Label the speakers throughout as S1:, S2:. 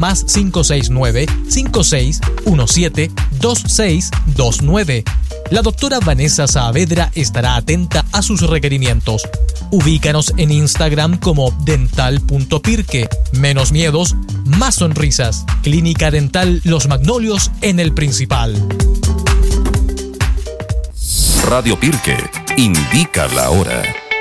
S1: más 569-5617-2629. La doctora Vanessa Saavedra estará atenta a sus requerimientos. Ubícanos en Instagram como dental.pirque. Menos miedos, más sonrisas. Clínica Dental Los Magnolios en El Principal.
S2: Radio Pirque indica la hora.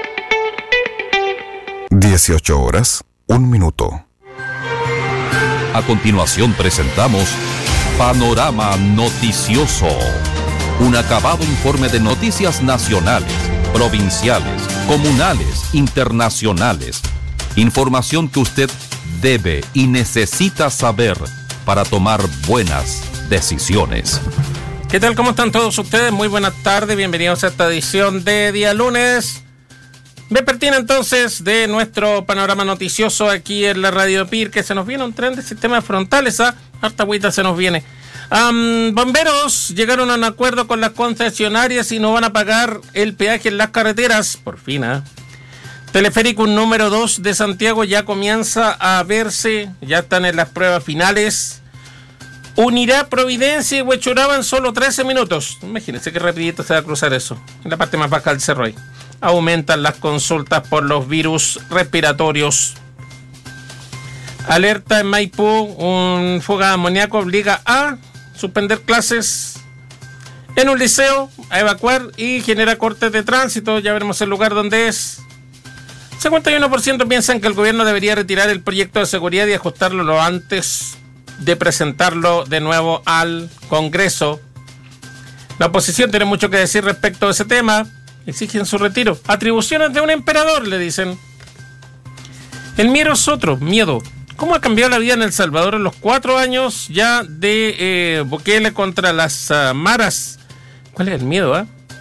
S3: 18:01.
S2: A continuación presentamos Panorama Noticioso. Un acabado informe de noticias nacionales, provinciales, comunales, internacionales. Información que usted debe y necesita saber para tomar buenas decisiones.
S4: ¿Qué tal? ¿Cómo están todos ustedes? Muy buenas tardes, bienvenidos a esta edición de día lunes. Vespertina entonces de nuestro panorama noticioso aquí en la Radio Pirque. Se nos viene un tren de sistemas frontales, harta agüita se nos viene. Bomberos llegaron a un acuerdo con las concesionarias y no van a pagar el peaje en las carreteras, por fin. Teleférico número 2 de Santiago ya comienza a verse, ya están en las pruebas finales. Unirá Providencia y Huechuraba en solo 13 minutos. Imagínense qué rapidito se va a cruzar eso, en la parte más baja del cerro ahí. Aumentan las consultas por los virus respiratorios. Alerta en Maipú, un fuga de amoníaco obliga a suspender clases en un liceo, a evacuar y genera cortes de tránsito. Ya veremos el lugar donde es. 51% piensan que el gobierno debería retirar el proyecto de seguridad y ajustarlo lo antes de presentarlo de nuevo al Congreso. La oposición tiene mucho que decir respecto a ese tema. Exigen su retiro. Atribuciones de un emperador, le dicen. El miedo es otro, miedo. ¿Cómo ha cambiado la vida en El Salvador en los 4 años ya de Bukele contra las maras? ¿Cuál es el miedo,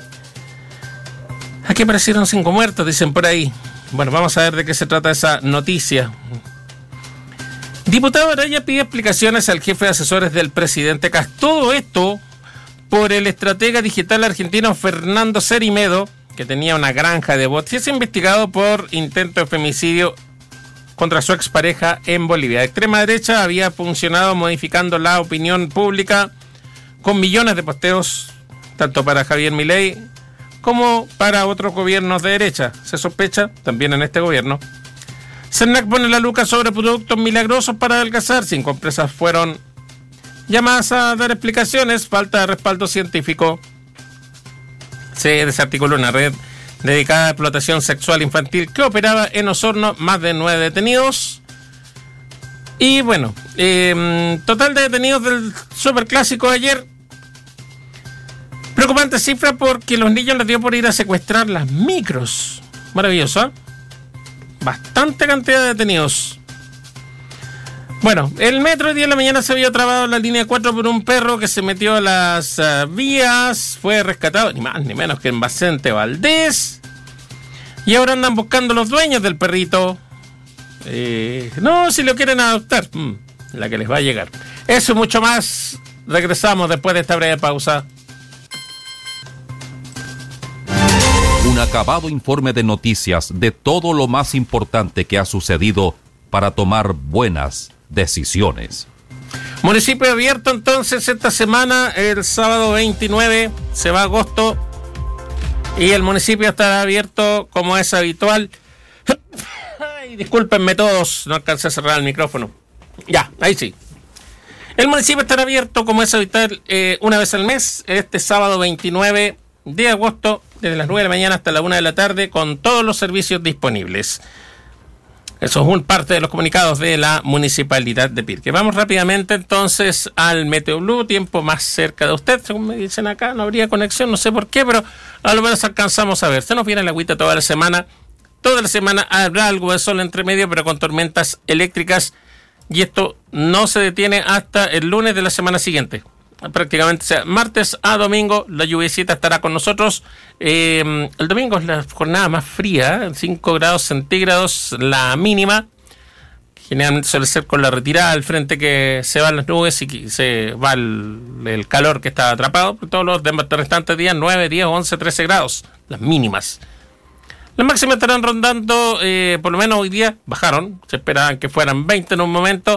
S4: Aquí aparecieron 5 muertos, dicen por ahí. Bueno, vamos a ver de qué se trata esa noticia. Diputado Araya pide explicaciones al jefe de asesores del presidente Kast. Todo esto por el estratega digital argentino Fernando Cerimedo, que tenía una granja de bots y es investigado por intento de femicidio contra su expareja en Bolivia. La extrema derecha había funcionado modificando la opinión pública con millones de posteos, tanto para Javier Milei como para otros gobiernos de derecha. Se sospecha también en este gobierno. CERNAC pone la luca sobre productos milagrosos para adelgazar. 5 empresas fueron llamadas a dar explicaciones, falta de respaldo científico. Se desarticuló una red dedicada a explotación sexual infantil que operaba en Osorno, más de 9 detenidos. Y bueno, total de detenidos del superclásico de ayer. Preocupante cifra porque los niños les dio por ir a secuestrar las micros. Maravilloso, Bastante cantidad de detenidos. Bueno, el metro el día de la mañana se había trabado en la línea 4 por un perro que se metió a las vías. Fue rescatado, ni más ni menos que en Vicente Valdés. Y ahora andan buscando los dueños del perrito. No, si lo quieren adoptar. La que les va a llegar. Eso y mucho más. Regresamos después de esta breve pausa.
S2: Un acabado informe de noticias de todo lo más importante que ha sucedido para tomar buenas decisiones.
S4: Municipio abierto entonces esta semana, el sábado 29, se va a agosto y el municipio estará abierto como es habitual. Ay, discúlpenme todos, no alcancé a cerrar el micrófono. Ya, ahí sí. El municipio estará abierto como es habitual una vez al mes, este sábado 29 de agosto, desde las 9 de la mañana hasta la 1 de la tarde, con todos los servicios disponibles. Eso es parte de los comunicados de la Municipalidad de Pirque. Vamos rápidamente entonces al Meteo Blue, tiempo más cerca de usted. Según me dicen acá, no habría conexión, no sé por qué, pero a lo menos alcanzamos a ver. Se nos viene la agüita toda la semana. Toda la semana habrá algo de sol entre medio, pero con tormentas eléctricas. Y esto no se detiene hasta el lunes de la semana siguiente. Prácticamente, o sea, martes a domingo, la lluviecita estará con nosotros. El domingo es la jornada más fría, 5 grados centígrados la mínima. Generalmente suele ser con la retirada del frente que se van las nubes y se va el calor que está atrapado. Por todos los restantes días, 9, 10, 11, 13 grados, las mínimas. Las máximas estarán rondando, por lo menos hoy día bajaron. Se esperaban que fueran 20 en un momento.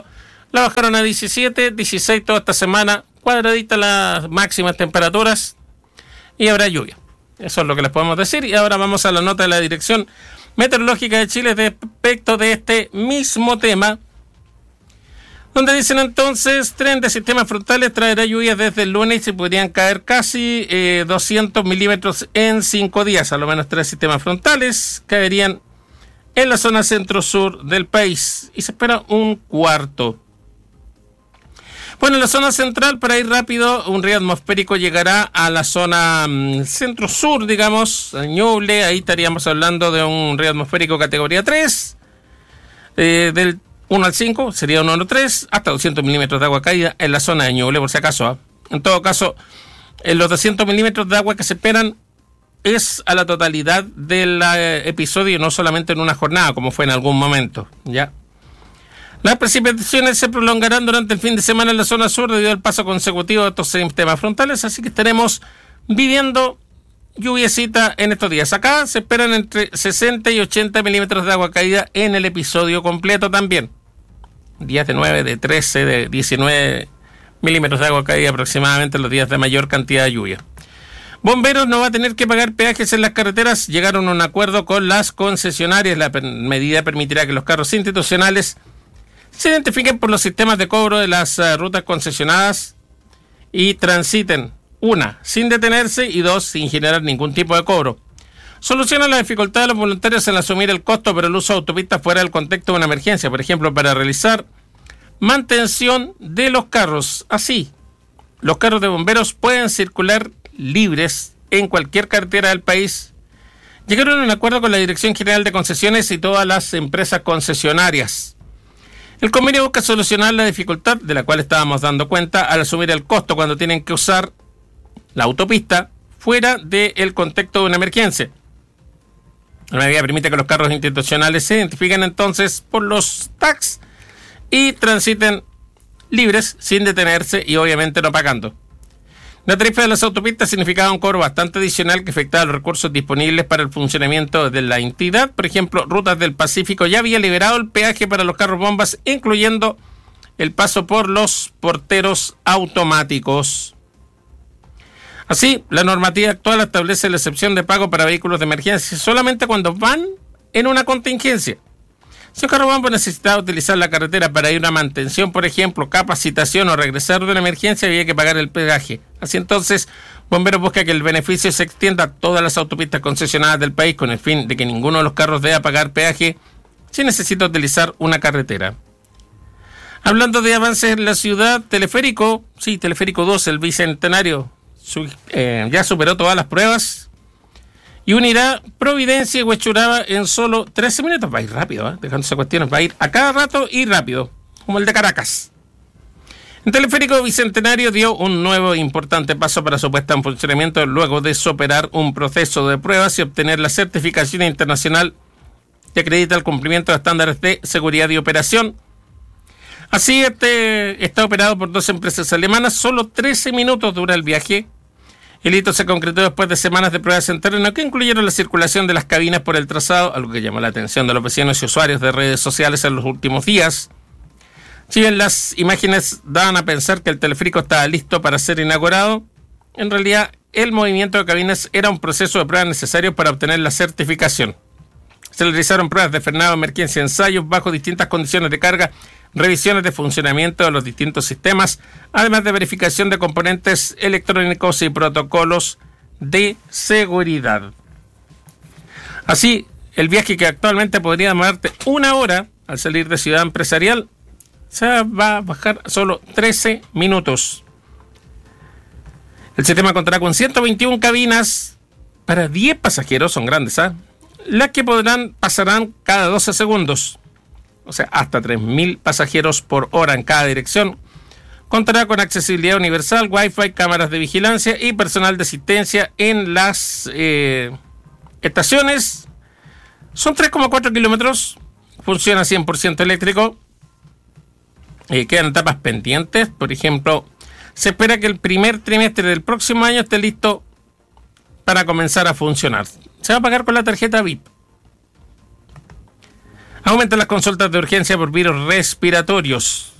S4: La bajaron a 17, 16 toda esta semana, cuadradita las máximas temperaturas y habrá lluvia. Eso es lo que les podemos decir. Y ahora vamos a la nota de la Dirección Meteorológica de Chile respecto de este mismo tema, donde dicen entonces, tren de sistemas frontales traerá lluvias desde el lunes y podrían caer casi 200 milímetros en 5 días. A lo menos 3 sistemas frontales caerían en la zona centro-sur del país y se espera un cuarto. Bueno, en la zona central, para ir rápido, un río atmosférico llegará a la zona centro-sur, digamos, a Ñuble. Ahí estaríamos hablando de un río atmosférico categoría 3, del 1 al 5, sería un 1-3, hasta 200 milímetros de agua caída en la zona de Ñuble, por si acaso. En todo caso, los 200 milímetros de agua que se esperan es a la totalidad del episodio, no solamente en una jornada, como fue en algún momento, ¿ya? Las precipitaciones se prolongarán durante el fin de semana en la zona sur debido al paso consecutivo de estos sistemas frontales, así que estaremos viviendo lluviecita en estos días. Acá se esperan entre 60 y 80 milímetros de agua caída en el episodio completo también. Días de 9, de 13, de 19 milímetros de agua caída aproximadamente en los días de mayor cantidad de lluvia. Bomberos no va a tener que pagar peajes en las carreteras. Llegaron a un acuerdo con las concesionarias. La medida permitirá que los carros institucionales se identifiquen por los sistemas de cobro de las rutas concesionadas y transiten, 1, sin detenerse y 2, sin generar ningún tipo de cobro. Soluciona la dificultad de los voluntarios en asumir el costo por el uso de autopistas fuera del contexto de una emergencia, por ejemplo, para realizar mantención de los carros. Así, los carros de bomberos pueden circular libres en cualquier carretera del país. Llegaron a un acuerdo con la Dirección General de Concesiones y todas las empresas concesionarias. El convenio busca solucionar la dificultad de la cual estábamos dando cuenta al asumir el costo cuando tienen que usar la autopista fuera del contexto de una emergencia. La medida permite que los carros institucionales se identifiquen entonces por los tags y transiten libres sin detenerse y obviamente no pagando. La tarifa de las autopistas significaba un cobro bastante adicional que afectaba los recursos disponibles para el funcionamiento de la entidad. Por ejemplo, Rutas del Pacífico ya había liberado el peaje para los carros bombas, incluyendo el paso por los porteros automáticos. Así, la normativa actual establece la excepción de pago para vehículos de emergencia solamente cuando van en una contingencia. Si un carro bomba necesitaba utilizar la carretera para ir a una mantención, por ejemplo, capacitación o regresar de una emergencia, había que pagar el peaje. Así entonces, Bomberos busca que el beneficio se extienda a todas las autopistas concesionadas del país con el fin de que ninguno de los carros deba pagar peaje si necesita utilizar una carretera. Hablando de avances en la ciudad, Teleférico 2, el Bicentenario, ya superó todas las pruebas y unirá Providencia y Huechuraba en solo 13 minutos. Va a ir rápido, dejando esas cuestiones, va a ir a cada rato y rápido, como el de Caracas. El Teleférico Bicentenario dio un nuevo e importante paso para su puesta en funcionamiento luego de superar un proceso de pruebas y obtener la certificación internacional que acredita el cumplimiento de estándares de seguridad y operación. Así, está operado por 2 empresas alemanas. Solo 13 minutos dura el viaje. El hito se concretó después de semanas de pruebas en terreno que incluyeron la circulación de las cabinas por el trazado, algo que llamó la atención de los vecinos y usuarios de redes sociales en los últimos días. Si bien las imágenes daban a pensar que el teleférico estaba listo para ser inaugurado, en realidad el movimiento de cabinas era un proceso de pruebas necesario para obtener la certificación. Se realizaron pruebas de frenado de emergencia, ensayos bajo distintas condiciones de carga, revisiones de funcionamiento de los distintos sistemas, además de verificación de componentes electrónicos y protocolos de seguridad. Así, el viaje que actualmente podría demorarte 1 hora al salir de Ciudad Empresarial se va a bajar a solo 13 minutos. El sistema contará con 121 cabinas para 10 pasajeros, son grandes, las que pasarán cada 12 segundos. O sea, hasta 3.000 pasajeros por hora en cada dirección. Contará con accesibilidad universal, Wi-Fi, cámaras de vigilancia y personal de asistencia en las estaciones. Son 3,4 kilómetros. Funciona 100% eléctrico. Quedan etapas pendientes. Por ejemplo, se espera que el primer trimestre del próximo año esté listo para comenzar a funcionar. Se va a pagar con la tarjeta VIP. Aumentan las consultas de urgencia por virus respiratorios.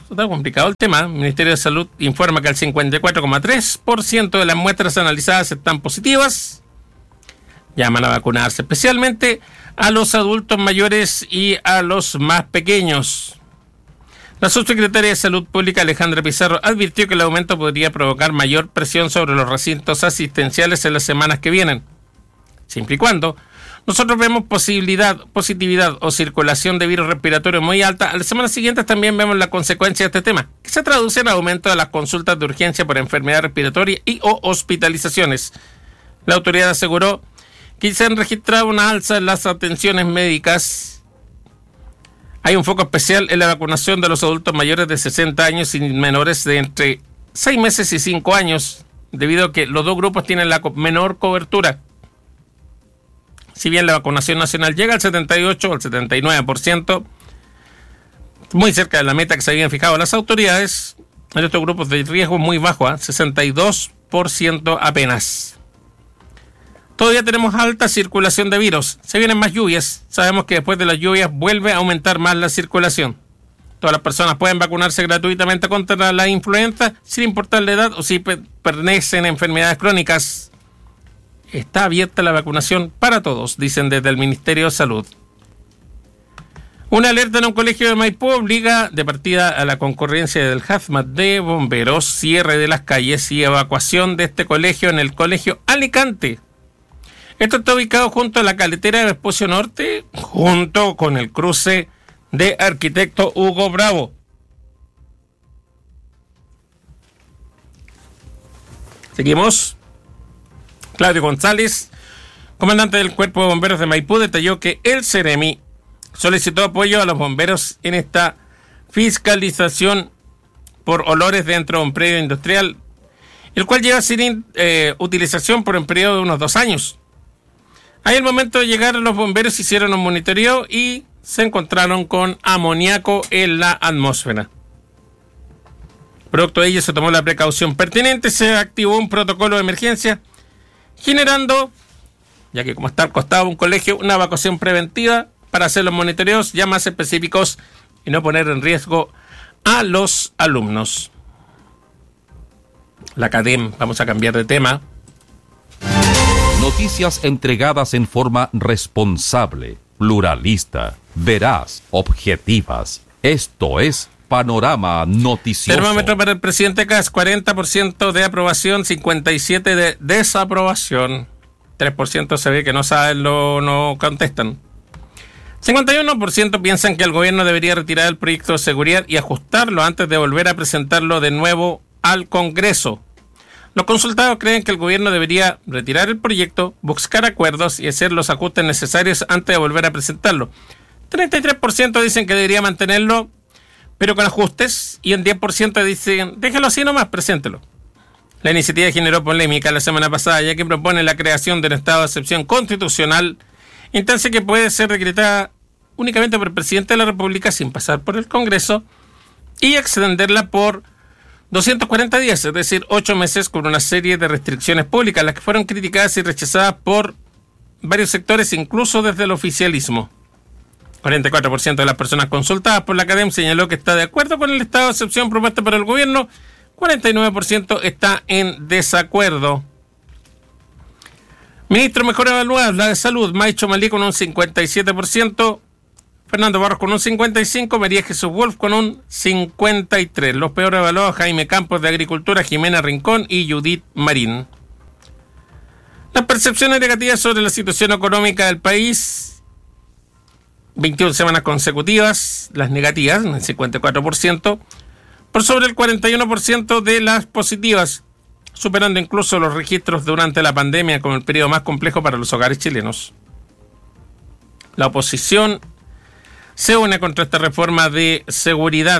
S4: Está complicado el tema. El Ministerio de Salud informa que el 54,3% de las muestras analizadas están positivas. Llaman a vacunarse, especialmente a los adultos mayores y a los más pequeños. La subsecretaria de Salud Pública, Alejandra Pizarro, advirtió que el aumento podría provocar mayor presión sobre los recintos asistenciales en las semanas que vienen, siempre y cuando nosotros vemos positividad o circulación de virus respiratorio muy alta. A las semanas siguientes también vemos la consecuencia de este tema, que se traduce en aumento de las consultas de urgencia por enfermedad respiratoria y o hospitalizaciones. La autoridad aseguró que se han registrado una alza en las atenciones médicas. Hay un foco especial en la vacunación de los adultos mayores de 60 años y menores de entre 6 meses y 5 años, debido a que los dos grupos tienen la menor cobertura. Si bien la vacunación nacional llega al 78 o al 79%, muy cerca de la meta que se habían fijado las autoridades, en estos grupos de riesgo muy bajo, 62% apenas. Todavía tenemos alta circulación de virus. Se vienen más lluvias. Sabemos que después de las lluvias vuelve a aumentar más la circulación. Todas las personas pueden vacunarse gratuitamente contra la influenza, sin importar la edad o si pertenecen a enfermedades crónicas. Está abierta la vacunación para todos, dicen desde el Ministerio de Salud. Una alerta en un colegio de Maipú obliga de partida a la concurrencia del hazmat de bomberos, cierre de las calles y evacuación de este colegio en el colegio Alicante. Esto está ubicado junto a la carretera de Vespucio Norte, junto con el cruce de Arquitecto Hugo Bravo. Seguimos. Claudio González, comandante del Cuerpo de Bomberos de Maipú, detalló que el Ceremi solicitó apoyo a los bomberos en esta fiscalización por olores dentro de un predio industrial, el cual lleva sin utilización por un periodo de unos 2 años. Ahí al momento de llegar los bomberos hicieron un monitoreo y se encontraron con amoníaco en la atmósfera. Producto de ello se tomó la precaución pertinente, se activó un protocolo de emergencia, generando, ya que como está al costado de un colegio, una evacuación preventiva para hacer los monitoreos ya más específicos y no poner en riesgo a los alumnos. La CADEM, vamos a cambiar de tema.
S2: Noticias entregadas en forma responsable, pluralista, veraz, objetivas. Esto es Panorama Noticioso.
S4: Termómetro para el presidente Kast, 40% de aprobación, 57% de desaprobación. 3% se ve que no saben, no contestan. 51% piensan que el gobierno debería retirar el proyecto de seguridad y ajustarlo antes de volver a presentarlo de nuevo al Congreso. Los consultados creen que el gobierno debería retirar el proyecto, buscar acuerdos y hacer los ajustes necesarios antes de volver a presentarlo. 33% dicen que debería mantenerlo, pero con ajustes, y en 10% dicen, déjalo así nomás, preséntelo. La iniciativa generó polémica la semana pasada, ya que propone la creación de un estado de excepción constitucional, instancia que puede ser decretada únicamente por el presidente de la República sin pasar por el Congreso, y extenderla por 240 días, es decir, 8 meses, con una serie de restricciones públicas, las que fueron criticadas y rechazadas por varios sectores, incluso desde el oficialismo. 44% de las personas consultadas por la CADEM señaló que está de acuerdo con el estado de excepción propuesto por el gobierno. 49% está en desacuerdo. Ministro mejor evaluado, la de salud, Maicho Malí con un 57%, Fernando Barros con un 55%, María Jesús Wolf con un 53%. Los peor evaluados, Jaime Campos de Agricultura, Jimena Rincón y Judith Marín. Las percepciones negativas sobre la situación económica del país: 21 semanas consecutivas, las negativas, el 54%, por sobre el 41% de las positivas, superando incluso los registros durante la pandemia como el periodo más complejo para los hogares chilenos. La oposición se une contra esta reforma de seguridad.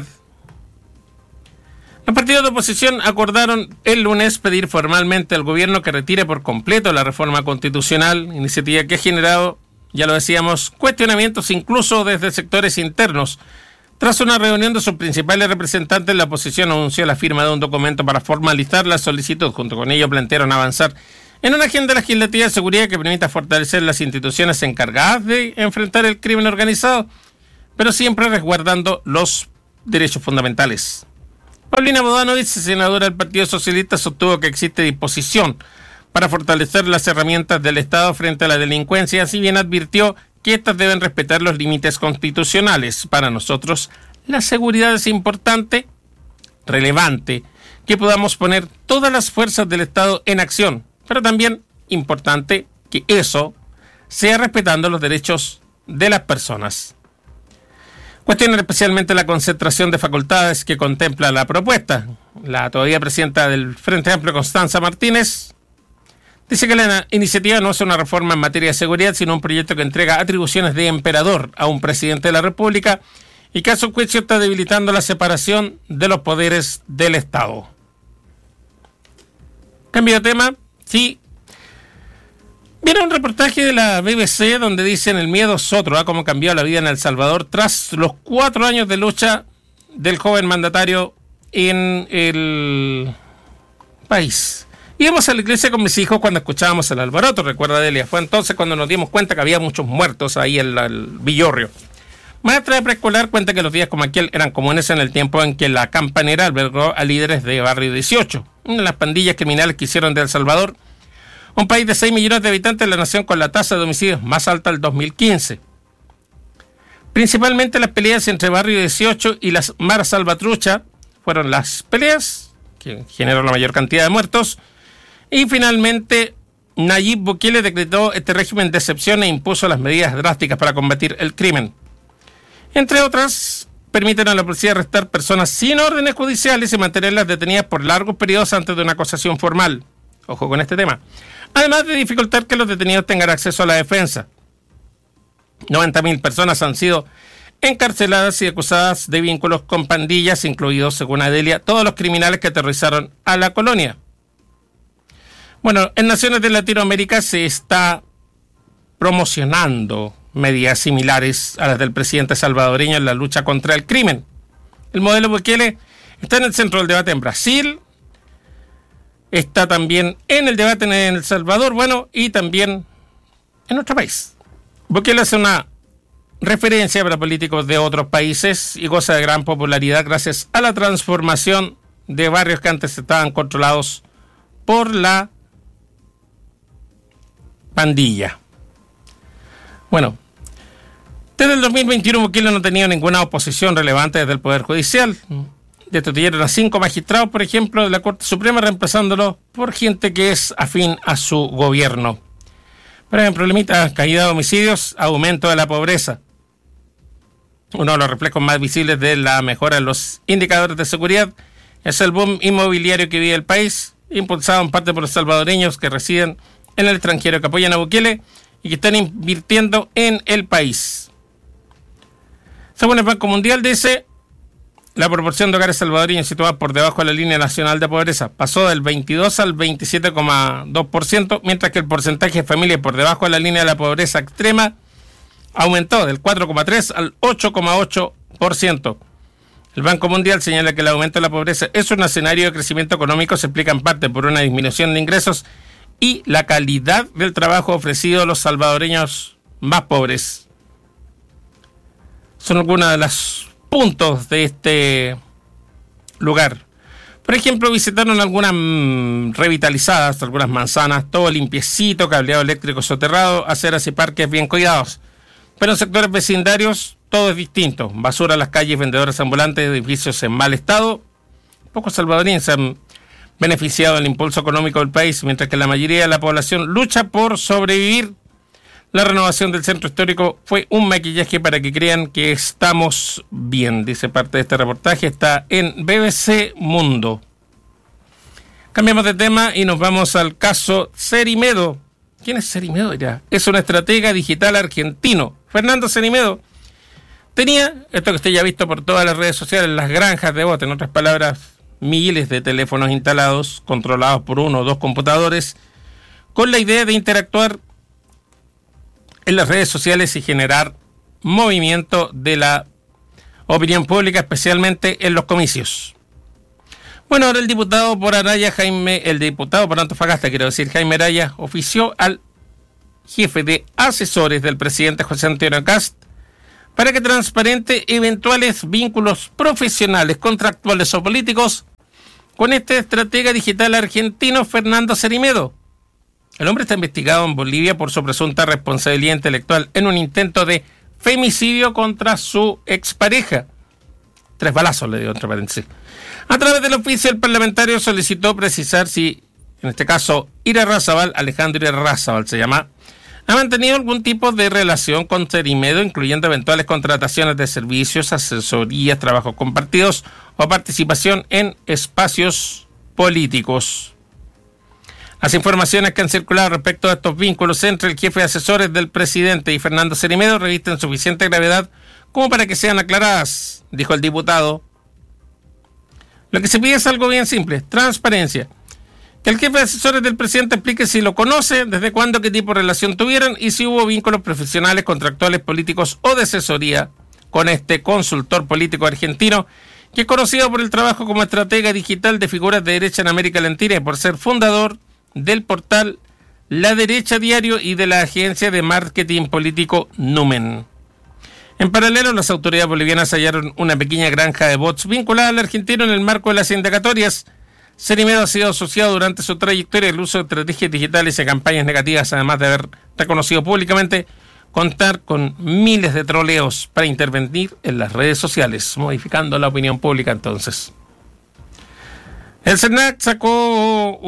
S4: Los partidos de oposición acordaron el lunes pedir formalmente al gobierno que retire por completo la reforma constitucional, iniciativa que ha generado, ya lo decíamos, cuestionamientos incluso desde sectores internos. Tras una reunión de sus principales representantes, la oposición anunció la firma de un documento para formalizar la solicitud. Junto con ello plantearon avanzar en una agenda legislativa de seguridad que permita fortalecer las instituciones encargadas de enfrentar el crimen organizado, pero siempre resguardando los derechos fundamentales. Paulina Bodanovich, senadora del Partido Socialista, sostuvo que existe disposición para fortalecer las herramientas del Estado frente a la delincuencia, si bien advirtió que éstas deben respetar los límites constitucionales. Para nosotros, la seguridad es importante, relevante, que podamos poner todas las fuerzas del Estado en acción, pero también importante que eso sea respetando los derechos de las personas. Cuestionan especialmente la concentración de facultades que contempla la propuesta. La todavía presidenta del Frente Amplio, Constanza Martínez, dice que la iniciativa no es una reforma en materia de seguridad, sino un proyecto que entrega atribuciones de emperador a un presidente de la República y que a su juicio está debilitando la separación de los poderes del Estado. Cambio de tema, sí. Viene un reportaje de la BBC donde dicen el miedo es otro, cómo cambió la vida en El Salvador tras los 4 años de lucha del joven mandatario en el país. Íbamos a la iglesia con mis hijos cuando escuchábamos el alboroto, recuerda Delia. Fue entonces cuando nos dimos cuenta que había muchos muertos ahí en el Villorrio. Maestra de preescolar cuenta que los días como aquel eran comunes en el tiempo en que la Campanera albergó a líderes de Barrio 18, una de las pandillas criminales que hicieron de El Salvador un país de 6 millones de habitantes, la nación con la tasa de homicidios más alta del 2015. Principalmente las peleas entre Barrio 18 y las Mara Salvatrucha fueron las peleas que generaron la mayor cantidad de muertos. Y finalmente Nayib Bukele decretó este régimen de excepción e impuso las medidas drásticas para combatir el crimen. Entre otras, permiten a la policía arrestar personas sin órdenes judiciales y mantenerlas detenidas por largos periodos antes de una acusación formal. Ojo con este tema. Además de dificultar que los detenidos tengan acceso a la defensa. 90.000 personas han sido encarceladas y acusadas de vínculos con pandillas, incluidos, según Adelia, todos los criminales que aterrorizaron a la colonia. Bueno, en naciones de Latinoamérica se está promocionando medidas similares a las del presidente salvadoreño en la lucha contra el crimen. El modelo Bukele está en el centro del debate en Brasil, está también en el debate en El Salvador, bueno, y también en nuestro país. Bukele hace una referencia para políticos de otros países y goza de gran popularidad gracias a la transformación de barrios que antes estaban controlados por la pandilla. Bueno, desde el 2021 Bukele no tenía ninguna oposición relevante desde el Poder Judicial. Destituyeron a 5 magistrados, por ejemplo, de la Corte Suprema, reemplazándolos por gente que es afín a su gobierno. Por ejemplo, problemita, caída de homicidios, aumento de la pobreza. Uno de los reflejos más visibles de la mejora en los indicadores de seguridad es el boom inmobiliario que vive el país, impulsado en parte por los salvadoreños que residen en el extranjero, que apoyan a Bukele y que están invirtiendo en el país. Según el Banco Mundial, dice, la proporción de hogares salvadoreños situados por debajo de la línea nacional de pobreza pasó del 22 al 27,2%, mientras que el porcentaje de familias por debajo de la línea de la pobreza extrema aumentó del 4,3 al 8,8%. El Banco Mundial señala que el aumento de la pobreza es un escenario de crecimiento económico, se explica en parte por una disminución de ingresos y la calidad del trabajo ofrecido a los salvadoreños más pobres. Son algunos de los puntos de este lugar. Por ejemplo, visitaron algunas revitalizadas, algunas manzanas, todo limpiecito, cableado eléctrico soterrado, aceras y parques bien cuidados. Pero en sectores vecindarios todo es distinto. Basura en las calles, vendedores ambulantes, edificios en mal estado. Pocos salvadoreños se han beneficiado del impulso económico del país, mientras que la mayoría de la población lucha por sobrevivir. La renovación del centro histórico fue un maquillaje para que crean que estamos bien, dice parte de este reportaje, está en BBC Mundo. Cambiamos de tema y nos vamos al caso Cerimedo. ¿Quién es Cerimedo? Ya, es un estratega digital argentino. Fernando Cerimedo tenía, esto que usted ya ha visto por todas las redes sociales, las granjas de bots, en otras palabras, miles de teléfonos instalados, controlados por 1 o 2 computadores, con la idea de interactuar en las redes sociales y generar movimiento de la opinión pública, especialmente en los comicios. Bueno, ahora el diputado por Antofagasta, Jaime Araya, ofició al jefe de asesores del presidente José Antonio Kast para que transparente eventuales vínculos profesionales, contractuales o políticos con este estratega digital argentino Fernando Cerime. El hombre está investigado en Bolivia por su presunta responsabilidad intelectual en un intento de femicidio contra su expareja. 3 balazos le dio, entre paréntesis. A través del oficio, el parlamentario solicitó precisar si, en este caso, Alejandro Irarrázaval se llama, ha mantenido algún tipo de relación con Cerime, incluyendo eventuales contrataciones de servicios, asesorías, trabajos compartidos o participación en espacios políticos. Las informaciones que han circulado respecto a estos vínculos entre el jefe de asesores del presidente y Fernando Cerime revisten suficiente gravedad como para que sean aclaradas, dijo el diputado. Lo que se pide es algo bien simple: transparencia. Que el jefe de asesores del presidente explique si lo conoce, desde cuándo, qué tipo de relación tuvieron y si hubo vínculos profesionales, contractuales, políticos o de asesoría con este consultor político argentino, que es conocido por el trabajo como estratega digital de figuras de derecha en América Latina y por ser fundador del portal La Derecha Diario y de la agencia de marketing político Numen. En paralelo, las autoridades bolivianas hallaron una pequeña granja de bots vinculada al argentino en el marco de las indagatorias. Cerime ha sido asociado durante su trayectoria al uso de estrategias digitales y campañas negativas, además de haber reconocido públicamente contar con miles de troleos para intervenir en las redes sociales, modificando la opinión pública entonces. El CERNAC sacó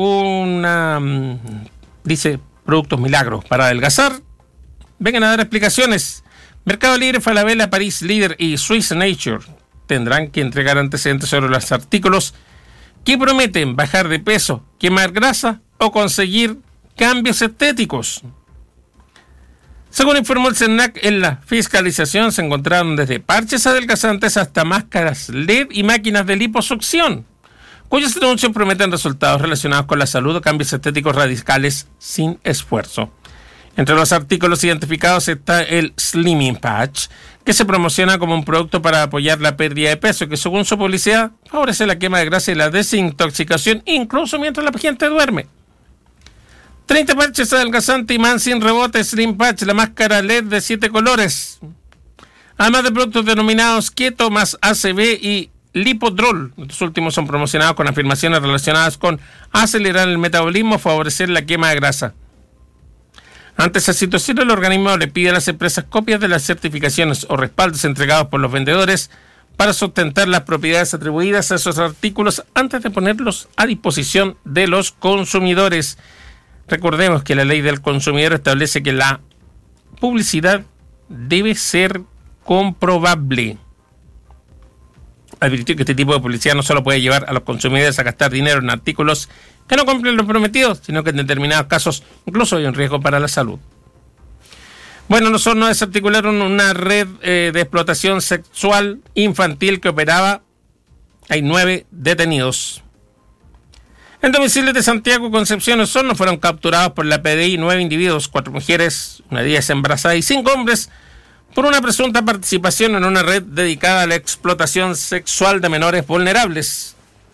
S4: dice, productos milagros para adelgazar. Vengan a dar explicaciones. Mercado Libre, Falabella, París Líder y Swiss Nature tendrán que entregar antecedentes sobre los artículos que prometen bajar de peso, quemar grasa o conseguir cambios estéticos. Según informó el CERNAC, en la fiscalización se encontraron desde parches adelgazantes hasta máscaras LED y máquinas de liposucción, cuyos anuncios prometen resultados relacionados con la salud o cambios estéticos radicales sin esfuerzo. Entre los artículos identificados está el Slimming Patch, que se promociona como un producto para apoyar la pérdida de peso, que según su publicidad favorece la quema de grasa y la desintoxicación, incluso mientras la gente duerme. 30 parches adelgazante y man sin rebote Slim Patch, la máscara LED de 7 colores. Además de productos denominados Keto más ACB y Lipodrol. Estos últimos son promocionados con afirmaciones relacionadas con acelerar el metabolismo, favorecer la quema de grasa. Ante esa situación, el organismo le pide a las empresas copias de las certificaciones o respaldos entregados por los vendedores para sustentar las propiedades atribuidas a esos artículos antes de ponerlos a disposición de los consumidores. Recordemos que la ley del consumidor establece que la publicidad debe ser comprobable. Advirtió que este tipo de publicidad no solo puede llevar a los consumidores a gastar dinero en artículos que no cumplen lo prometido, sino que en determinados casos incluso hay un riesgo para la salud. Bueno, nosotros nos desarticularon una red de explotación sexual infantil que operaba. Hay 9 detenidos. En domicilios de Santiago, Concepción y Osorno fueron capturados por la PDI 9 individuos, 4 mujeres, una de ellas embarazada y 5 hombres, por una presunta participación en una red dedicada a la explotación sexual de menores vulnerables.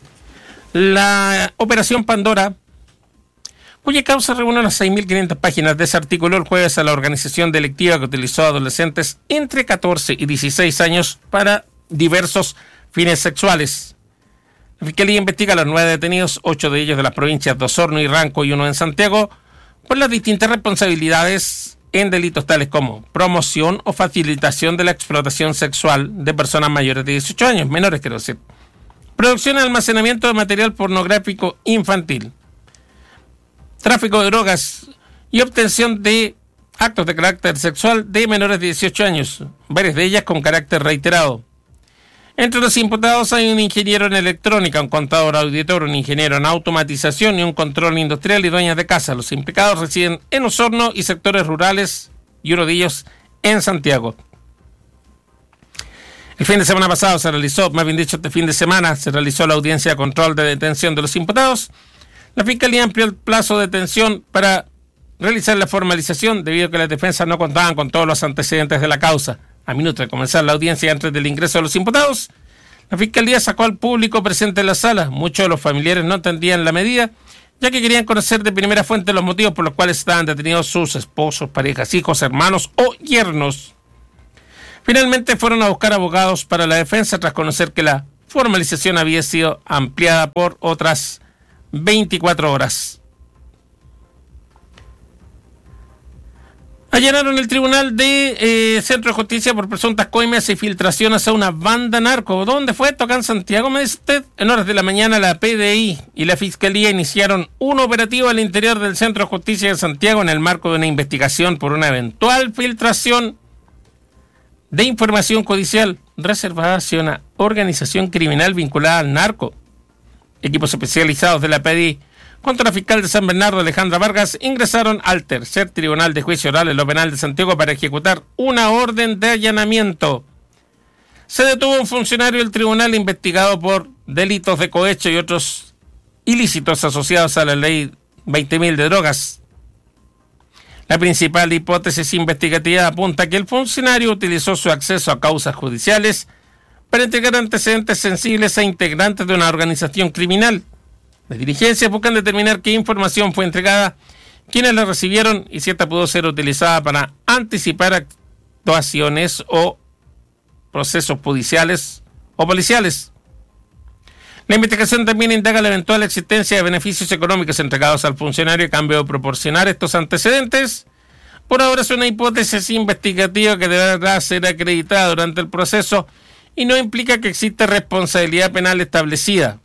S4: La Operación Pandora, cuya causa reúne las 6.500 páginas, desarticuló el jueves a la organización delictiva que utilizó a adolescentes entre 14 y 16 años para diversos fines sexuales. La Fiscalía investiga a los 9 detenidos, 8 de ellos de las provincias de Osorno y Ranco y 1 en Santiago, por las distintas responsabilidades en delitos tales como promoción o facilitación de la explotación sexual de personas mayores de 18 años, menores quiero decir, producción y almacenamiento de material pornográfico infantil, tráfico de drogas y obtención de actos de carácter sexual de menores de 18 años, varias de ellas con carácter reiterado. Entre los imputados hay un ingeniero en electrónica, un contador auditor, un ingeniero en automatización y un control industrial y dueñas de casa. Los implicados residen en Osorno y sectores rurales y uno de ellos en Santiago. El fin de semana pasado este fin de semana se realizó la audiencia de control de detención de los imputados. La Fiscalía amplió el plazo de detención para realizar la formalización debido a que las defensas no contaban con todos los antecedentes de la causa. A minutos de comenzar la audiencia antes del ingreso de los imputados, la Fiscalía sacó al público presente en la sala. Muchos de los familiares no entendían la medida, ya que querían conocer de primera fuente los motivos por los cuales estaban detenidos sus esposos, parejas, hijos, hermanos o yernos. Finalmente fueron a buscar abogados para la defensa tras conocer que la formalización había sido ampliada por otras 24 horas. Allanaron el tribunal de Centro de Justicia por presuntas coimas y filtraciones a una banda narco. ¿Dónde fue esto? Acá en Santiago, me dice usted. En horas de la mañana la PDI y la Fiscalía iniciaron un operativo al interior del Centro de Justicia de Santiago en el marco de una investigación por una eventual filtración de información judicial reservada hacia una organización criminal vinculada al narco. Equipos especializados de la PDI junto a la fiscal de San Bernardo, Alejandra Vargas, ingresaron al tercer tribunal de juicio oral en lo penal de Santiago para ejecutar una orden de allanamiento. Se detuvo un funcionario del tribunal investigado por delitos de cohecho y otros ilícitos asociados a la ley 20.000 de drogas. La principal hipótesis investigativa apunta que el funcionario utilizó su acceso a causas judiciales para entregar antecedentes sensibles a integrantes de una organización criminal. Las diligencias buscan determinar qué información fue entregada, quiénes la recibieron y si esta pudo ser utilizada para anticipar actuaciones o procesos judiciales o policiales. La investigación también indaga la eventual existencia de beneficios económicos entregados al funcionario a cambio de proporcionar estos antecedentes. Por ahora es una hipótesis investigativa que deberá ser acreditada durante el proceso y no implica que exista responsabilidad penal establecida.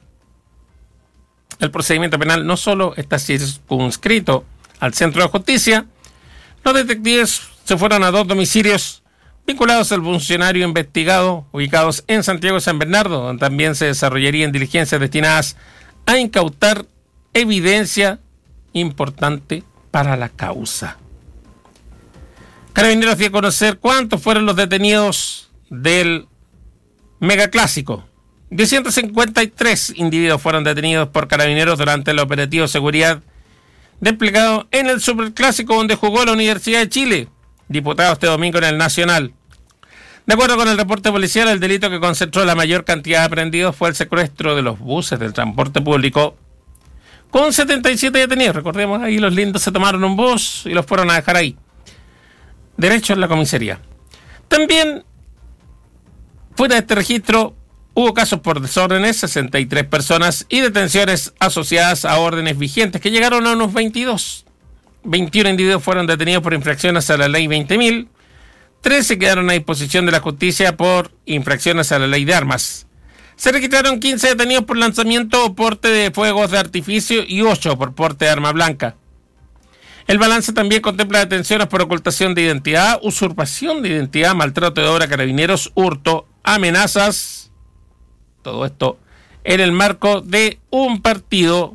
S4: El procedimiento penal no solo está circunscrito al Centro de Justicia. Los detectives se fueron a 2 domicilios vinculados al funcionario investigado, ubicados en Santiago de San Bernardo, donde también se desarrollarían diligencias destinadas a incautar evidencia importante para la causa. Carabineros dio a conocer cuántos fueron los detenidos del megaclásico. 253 individuos fueron detenidos por Carabineros durante el operativo de seguridad desplegado en el Superclásico donde jugó la Universidad de Chile, diputado este domingo en el Nacional. De acuerdo con el reporte policial, el delito que concentró la mayor cantidad de aprehendidos fue el secuestro de los buses del transporte público, con 77 detenidos. Recordemos, ahí los lindos se tomaron un bus y los fueron a dejar ahí, derecho en la comisaría. También, fuera de este registro, hubo casos por desórdenes, 63 personas, y detenciones asociadas a órdenes vigentes, que llegaron a unos 22. 21 individuos fueron detenidos por infracciones a la ley 20.000, 13 quedaron a disposición de la justicia por infracciones a la ley de armas. Se registraron 15 detenidos por lanzamiento o porte de fuegos de artificio y 8 por porte de arma blanca. El balance también contempla detenciones por ocultación de identidad, usurpación de identidad, maltrato de obra, carabineros, hurto, amenazas. Todo esto en el marco de un partido,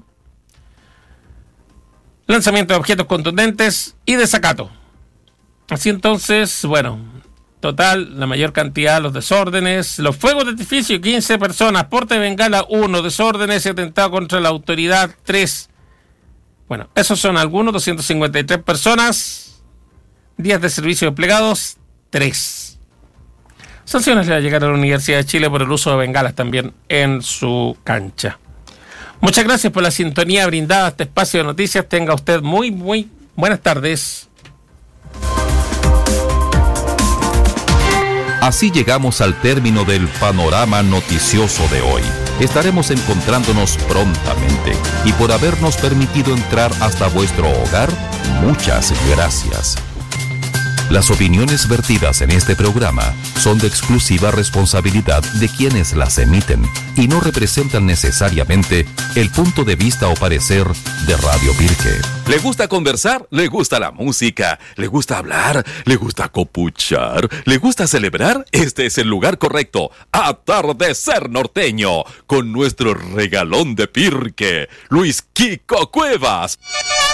S4: lanzamiento de objetos contundentes y desacato. Así entonces, bueno, total, la mayor cantidad, los desórdenes, los fuegos de artificio, 15 personas, porte de bengala, 1, desórdenes y atentado contra la autoridad, 3. Bueno, esos son algunos, 253 personas, días de servicio desplegados, 3. Sanciones le va a llegar a la Universidad de Chile por el uso de bengalas también en su cancha. Muchas gracias por la sintonía brindada a este espacio de noticias. Tenga usted muy buenas tardes.
S2: Así llegamos al término del panorama noticioso de hoy. Estaremos encontrándonos prontamente y por habernos permitido entrar hasta vuestro hogar, muchas gracias. Las opiniones vertidas en este programa son de exclusiva responsabilidad de quienes las emiten y no representan necesariamente el punto de vista o parecer de Radio Pirque. ¿Le gusta conversar? ¿Le gusta la música? ¿Le gusta hablar? ¿Le gusta copuchar? ¿Le gusta celebrar? Este es el lugar correcto. Atardecer Norteño, con nuestro regalón de Pirque, Luis Kiko Cuevas.